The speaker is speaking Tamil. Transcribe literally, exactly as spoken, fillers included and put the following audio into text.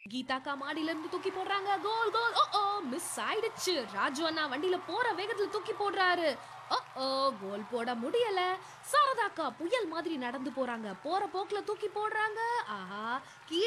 கீதாக்கா மாடியில இருந்து தூக்கி போடுறாங்க. கோல் கோல். ஓ ஓ மிஸ் ஆயிடுச்சு. ராஜு அண்ணா வண்டியில போற வேகத்துல தூக்கி போடுறாரு. ஓ ஓ கோல் போட முடியல. சாரதாக்கா புயல் மாதிரி நடந்து போறாங்க. போற போக்குல தூக்கி போடுறாங்க. ஆஹா! கீழ